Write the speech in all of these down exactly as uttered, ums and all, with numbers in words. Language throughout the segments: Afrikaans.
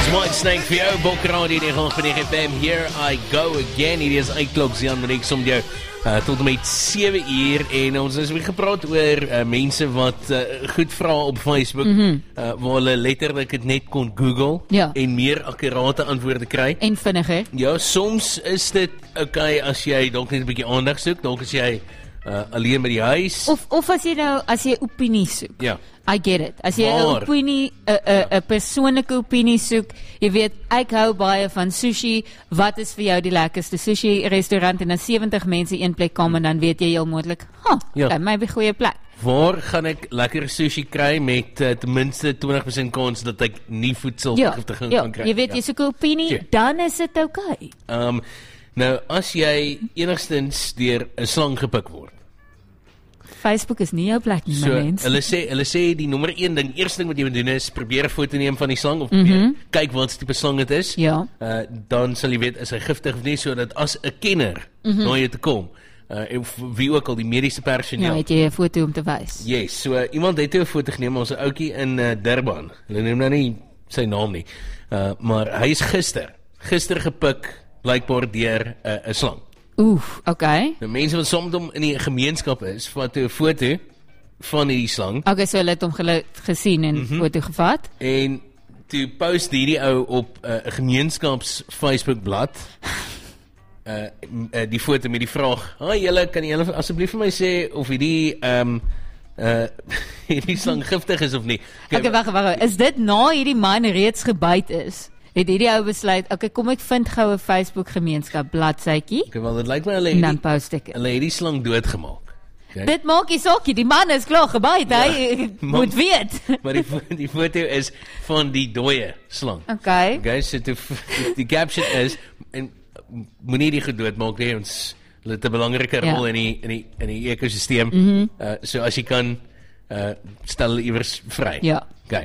Whitesnake vir jou, Bokradio nege F M, here I go again. Hier is uitkloks Jan Marie som jou uh, tot en met sewe uur en ons is weer gepraat oor uh, mense wat uh, goed vra op Facebook, mm-hmm. uh, waar hulle letterlik het net kon Google ja. en meer akkurate antwoorde kry. En vinniger. Ja, soms is dit okay as jy dalk net 'n bietjie aandag soek, dalk as jy uh, alleen by die huis. Of, of as jy nou, as jy opinie soek. Ja. I get it. As jy 'n opinie, 'n 'n 'n persoonlike opinie soek, jy weet, ek hou baie van sushi. Wat is vir jou die lekkerste sushi restaurant? En as sewentig mense een plek kom en dan weet jy heel moontlik, "Ha, ja. okay, my goeie plek." Waar gaan ek lekker sushi kry met uh, ten minste twintig persent kans dat ek nie voedselvergiftiging ja, kan kry? Jy weet, ja. jy soek 'n opinie, ja. dan is dit okay. Um, nou, as jy enigstens deur 'n slang gepik word, Facebook is nie jou plek nie, so, my mens. Hulle sê, hulle sê die nommer een ding, eerste ding wat jy moet doen is, probeer 'n foto neem van die slang, of probeer, mm-hmm. kyk wat tipe slang het is, ja. uh, dan sal jy weet, is hy giftig of nie, so dat as 'n kenner mm-hmm. na jou te kom, uh, of wie ook al, die mediese personeel. Ja, het jy 'n foto om te wys. Yes, so uh, iemand het 'n foto geneem, ons 'n ouetjie in uh, Durban, hulle neem nou nie sy naam nie, uh, maar hy is gister, gister gepik, blykbaar deur 'n uh, slang. Oef, okay. Nou mense wat soms om in die gemeenskap is, vat 'n foto van die slang. Okay, so hulle het hom gele- gesien en mm-hmm. foto gevat. En toe post hierdie ou op 'n uh, gemeenskaps Facebookblad. Uh, uh die foto met die vraag: "Haai julle, kan julle asseblief vir my sê of hierdie ehm um, uh hierdie slang giftig is of nie?" Okay, okay wag, wag. Is dit na hierdie man reeds gebyt is? Het hierdie ou besluit, okay, kom ek vind gou 'n Facebook gemeenskap bladsytjie. Okay, wel dit lyk my hulle en dan post ek. Hulle het die slang doodgemaak. Okay. Dit maak nie sokkie, die man is klaar gebyt, ja, hy moet weet. Maar die die foto is van die dooie slang. Okay. Okay, so die, die, die caption is, en moenie die gedood maak nie, ons hulle het 'n belangrike rol ja. in die in die in die ekosisteem. Mm-hmm. Uh, so as jy kan uh, stel hulle iewers vry. Ja. Okay.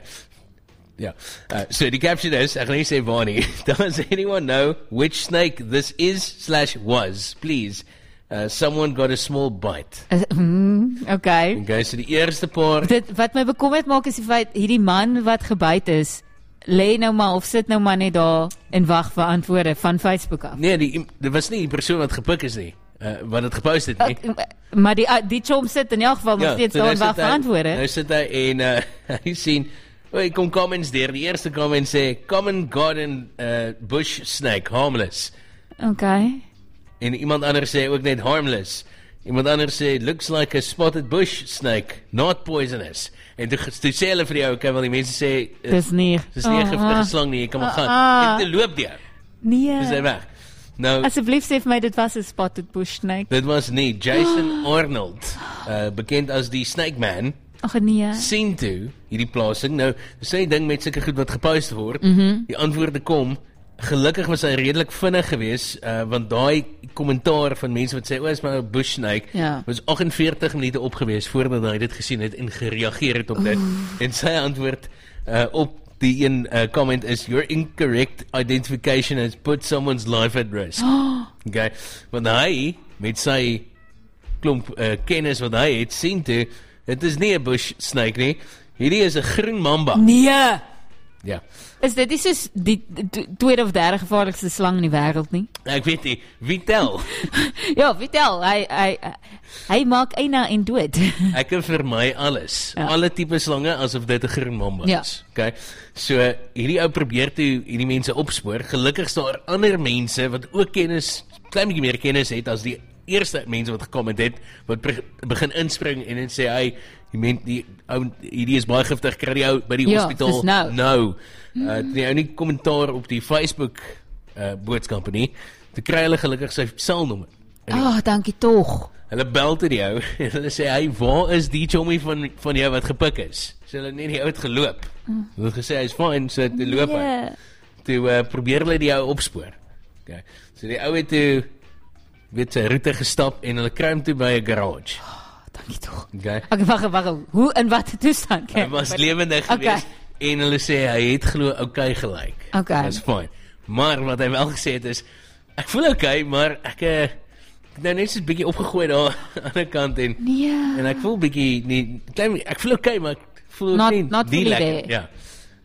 Ja, uh, so die caption is, ek gaan nie sê waar nie, does anyone know which snake this is slash was, please, uh, someone got a small bite. Uh, mm, okay. Okay, so die eerste paar, dit, wat my bekommerd maak is die feit, hierdie man wat gebyt is, lê nou maar, of sit nou maar net daar, en wag vir antwoorde van Facebook af. Nee, die, dit was nie die persoon wat gepik is nie, uh, wat het gepost het nie. Uh, maar die, die chom sit in elk geval, nog ja, steeds so daar en wag vir antwoorde. Nou sit hy, en uh, hy sien, Hy kom comments deur. Die eerste comment sê, common garden uh, bush snake, harmless. Okay. En iemand anders sê ook net harmless. Iemand anders sê, looks like a spotted bush snake, not poisonous. En toe, toe sê hulle vir jou, okay, wel die mense sê, dis nie, dis nie 'n uh, giftige slang nie, jy kan maar gaan. Uh, en toe loop die ou. Nee. Dis hy weg. Nou, asseblief sê vir my, dit was 'n spotted bush snake. Dit was nie. Jason Arnold, uh, bekend as die Snake Man, Ag nee. sien toe hierdie plasing. Nou, dis 'n ding met sulke goed wat gepost word. Mm-hmm. Die antwoorde kom. Gelukkig was hy redelik vinnig geweest, uh, want daai kommentaar van mense wat sê, o, is maar 'n bush snake, ja. was agt en veertig minute op geweest voordat hy dit gesien het en gereageer het op dit. Oeh. En sy antwoord uh, op die een uh, comment is, your incorrect identification has put someone's life at risk. Oh. Okay. Want hy, met sy klomp uh, kennis wat hy het, sien toe, dit is nie 'n bush snake nie. Hierdie is 'n groen mamba. Nee. Ja. Is dit nie soos die tweede of derde gevaarlikste slang in die wêreld nie? Ek weet nie, wie tel? ja, wie tel? Hy hy hy maak eina en dood. Ek kan vermy alles. Ja. Alle tipe slange asof dit 'n groen mamba is. Ja. Okay. So hierdie ou probeer toe hierdie mense opspoor. Gelukkig staan daar ander mense wat ook kennis, klein bietjie meer kennis het as die eerste mense wat gekom het, wat begin inspring en en sê, hy, die mens, die ou, hierdie is baie giftig, kry die ou by die ja, hospitaal nou. nou. Uh, die ou nie kommentaar op die Facebook uh, boodskap nie, toe kry hulle gelukkig sy selnommer. Ah, oh, dankie tog. Hulle bel toe die ou, en hulle sê, hy, waar is die chommy van, van jou wat gepik is? So hulle nie die ou het geloop. Mm. Hulle het gesê, hy is fine, so toe loop hy. Yeah. Toe uh, probeer hulle die ou opspoor. Okay. So die ou het toe weet sy route gestap en hulle kry hom toe by 'n garage. Oh, dankie tog. Okay. Okay, wag, wag. Hoe in watter toestand? Hy was lewendig geweest okay. en hulle sê hy het glo okay gelyk. Okay. That's fine. Maar wat hy wel gesê het is, ek voel okay, maar ek uh, nou net so 'n bietjie opgegooi daar aan die kant en nee. en ek voel bietjie nie klein ek voel okay, maar ek voel not, nie not die lekker. there. Ja.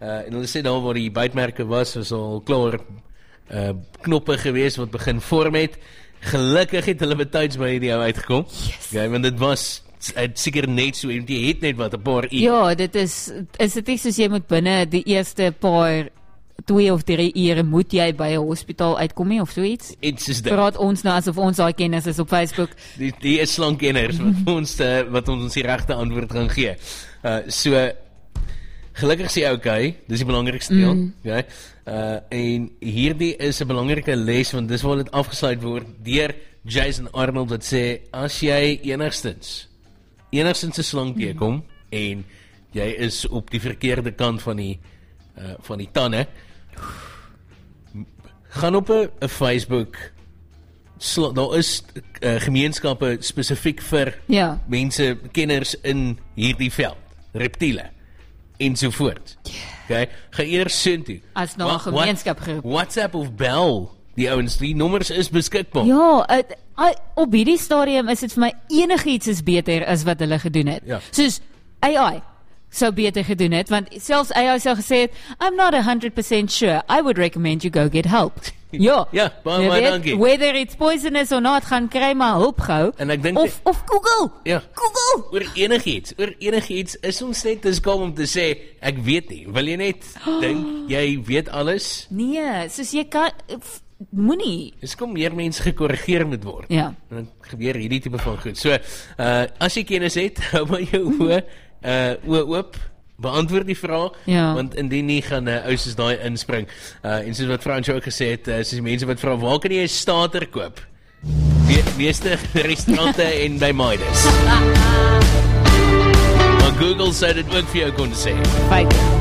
Uh, en hulle sê daar waar die bytmerke was, was al klaar uh, knoppe gewees wat begin vorm het. Gelukkig het hulle betyds by die ou uitgekom. Yes. Okay, want dit was het seker net so, jy het net wat 'n paar uur. Ja, dit is is dit nie soos jy moet binne die eerste paar twee of drie ure moet jy by 'n hospitaal uitkom nie of so iets? Iets is dit. Praat ons nou asof ons daai kennis is op Facebook. Die die is slankkenners wat ons uh, wat ons die regte antwoord gaan gee. Uh so gelukkig sê jy okay, dis die belangrikste deel, mm. okay? Uh en hierdie is 'n belangrike les want dis waar dit afgesluit word deur Jason Arnold wat sê as jy enigstens enigstens 'n slang teekom mm. en jy is op die verkeerde kant van die uh, van die tande, gaan op 'n Facebook, daar is uh, gemeenskappe spesifiek vir ja. mense, kenners in hierdie veld, reptiele ensovoort. Okay, ga eers soontoe. As nou 'n gemeenskap groep. WhatsApp of bel die ouens, die nommers is beskikbaar. Ja, uh, uh, op hierdie stadium is dit vir my enigiets is beter as wat hulle gedoen het. Ja. Soos A I sou beter gedoen het, want selfs A I sou gesê het, I'm not one hundred percent sure, I would recommend you go get help. Ja, ja, baie baie dankie. Whether it's poisonous or not, gaan kry maar hulp gou. En ek dink of of Google. Ja. Google. Oor enigiets, oor enigiets is ons net te skaam om te sê ek weet nie. Wil jy net oh. dink jy weet alles? Nee, soos jy kan moenie. Dis kom meer mense gekorrigeer moet word. Ja. En dan gebeur hierdie tipe van goed. So, uh as jy kennis het, hou maar jou oë uh oë oop. Beantwoord die vraag, ja. want indien nie gaan uh, ou soos daai inspring. Uh, en soos wat Fransjo ook gesê het, uh, soos die mense wat vra, waar kan jy 'n starter koop? Me meeste restaurante en by Midas. Maar Google sou dit ook vir jou kon sê. Feit.